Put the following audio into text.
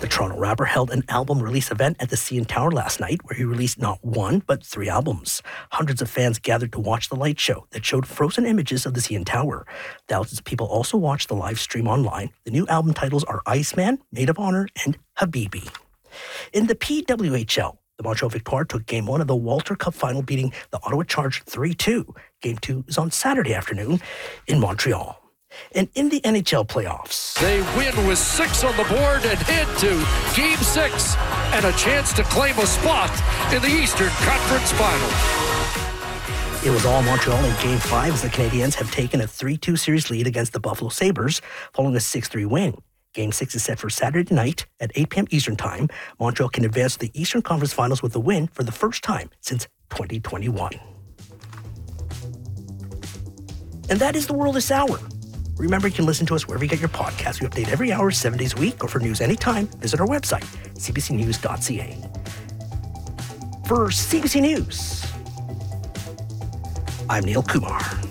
The Toronto rapper held an album release event at the CN Tower last night where he released not one, but 3 albums. Hundreds of fans gathered to watch the light show that showed frozen images of the CN Tower. Thousands of people also watched the live stream online. The new album titles are Iceman, Maid of Honor, and Habibi. In the PWHL, the Montreal Victoire took Game 1 of the Walter Cup final, beating the Ottawa Charge 3-2. Game 2 is on Saturday afternoon in Montreal. And in the NHL playoffs, they win with 6 on the board and head to Game 6 and a chance to claim a spot in the Eastern Conference Final. It was all Montreal in Game 5 as the Canadiens have taken a 3-2 series lead against the Buffalo Sabres following a 6-3 win. Game 6 is set for Saturday night at 8 p.m. Eastern Time. Montreal can advance to the Eastern Conference Finals with a win for the first time since 2021. And that is the world this hour. Remember, you can listen to us wherever you get your podcasts. We update every hour, 7 days a week, or for news anytime, visit our website, cbcnews.ca. For CBC News, I'm Neil Kumar.